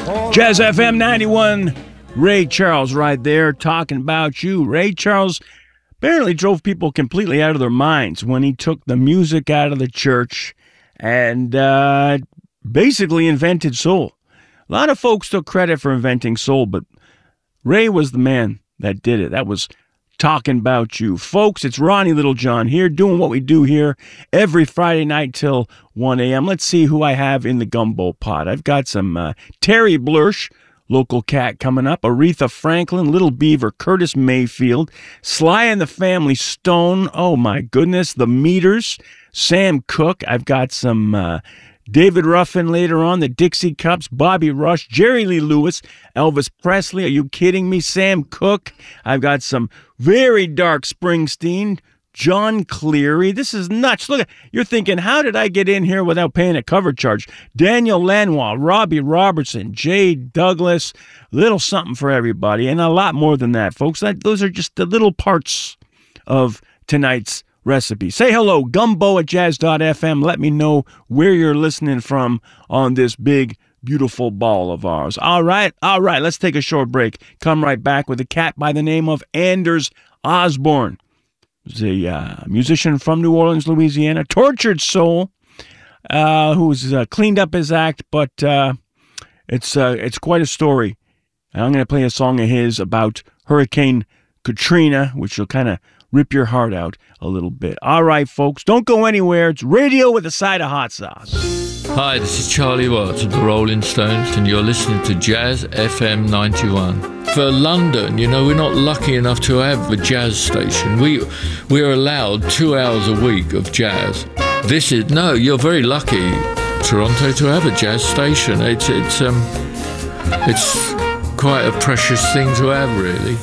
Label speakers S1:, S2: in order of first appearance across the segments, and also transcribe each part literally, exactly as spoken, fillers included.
S1: Jazz F M ninety-one, Ray Charles right there talking about you. Ray Charles apparently drove people completely out of their minds when he took the music out of the church and uh, basically invented soul. A lot of folks took credit for inventing soul, but Ray was the man that did it. That was talking about you. Folks, it's Ronnie Littlejohn here doing what we do here every Friday night till one a.m. Let's see who I have in the gumbo pot. I've got some uh, Terry Blursch, local cat, coming up. Aretha Franklin, Little Beaver, Curtis Mayfield, Sly and the Family Stone. Oh my goodness, the Meters, Sam Cooke. I've got some uh, David Ruffin later on, the Dixie Cups, Bobby Rush, Jerry Lee Lewis, Elvis Presley. Are you kidding me? Sam Cooke. I've got some very dark Springsteen, John Cleary. This is nuts. Look, you're thinking, how did I get in here without paying a cover charge? Daniel Lanois, Robbie Robertson, Jay Douglas, little something for everybody, and a lot more than that, folks. That, those are just the little parts of tonight's recipe. Say hello, gumbo at jazz dot f m. Let me know where you're listening from on this big, beautiful ball of ours. All right, all right, let's take a short break. Come right back with a cat by the name of Anders Osborne. He's a uh, musician from New Orleans, Louisiana, tortured soul, uh, who's uh, cleaned up his act, but uh, it's uh, it's quite a story. And I'm going to play a song of his about Hurricane Katrina, which will kind of rip your heart out a little bit. All right, folks, don't go anywhere. It's radio with a side of hot sauce.
S2: Hi, this is Charlie Watts of the Rolling Stones, and you're listening to Jazz F M ninety-one. For London, you know, we're not lucky enough to have a jazz station. We we're allowed two hours a week of jazz. This is no, you're very lucky, Toronto, to have a jazz station. It's it's um it's quite a precious thing to have, really.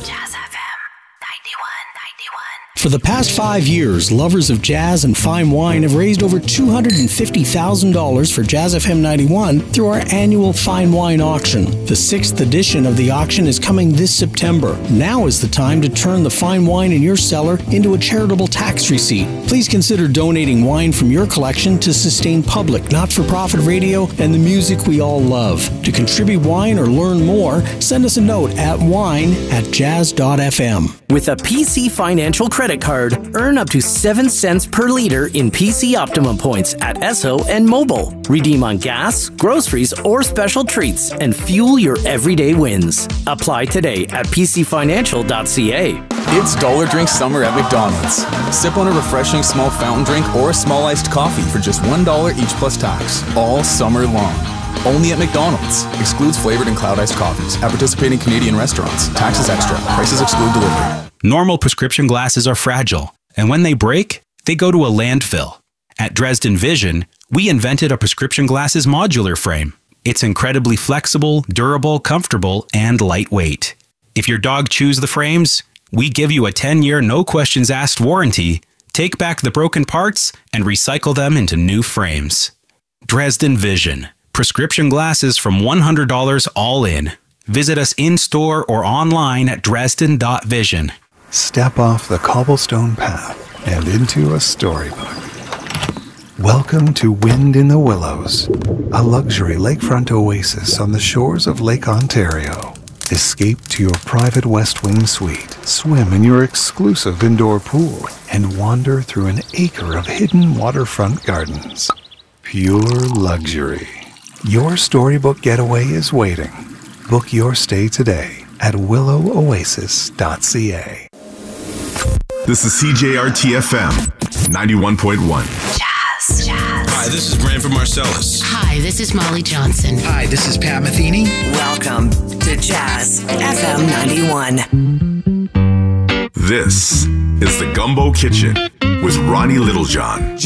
S3: For the past five years, lovers of jazz and fine wine have raised over two hundred fifty thousand dollars for Jazz F M ninety-one through our annual Fine Wine Auction. The sixth edition of the auction is coming this September. Now is the time to turn the fine wine in your cellar into a charitable tax receipt. Please consider donating wine from your collection to sustain public, not-for-profit radio and the music we all love. To contribute wine or learn more, send us a note at wine at jazz dot f m.
S4: With a P C Financial credit card, earn up to seven cents per liter in P C Optimum points at Esso and Mobile. Redeem on gas, groceries, or special treats and fuel your everyday wins. Apply today at p c financial dot c a.
S5: It's Dollar Drink Summer at McDonald's. Sip on a refreshing small fountain drink or a small iced coffee for just one dollar each plus tax, all summer long. Only at McDonald's. Excludes flavored and cloud iced coffees. At participating Canadian restaurants. Taxes extra. Prices exclude delivery.
S6: Normal prescription glasses are fragile, and when they break, they go to a landfill. At Dresden Vision, we invented a prescription glasses modular frame. It's incredibly flexible, durable, comfortable, and lightweight. If your dog chews the frames, we give you a ten-year no-questions-asked warranty, take back the broken parts, and recycle them into new frames. Dresden Vision. Prescription glasses from one hundred dollars all in. Visit us in-store or online at dresden dot vision.
S7: Step off the cobblestone path and into a storybook. Welcome to Wind in the Willows, a luxury lakefront oasis on the shores of Lake Ontario. Escape to your private West Wing suite, swim in your exclusive indoor pool, and wander through an acre of hidden waterfront gardens. Pure luxury. Your storybook getaway is waiting. Book your stay today at willow oasis dot c a.
S8: This is C J R T F M ninety-one point one.
S9: Jazz. Jazz.
S10: Hi, this is Branford Marcellus.
S9: Hi, this is Molly Johnson.
S11: Hi, this is Pat Metheny.
S12: Welcome to Jazz F M ninety-one.
S8: This is the Gumbo Kitchen with Ronnie Littlejohn.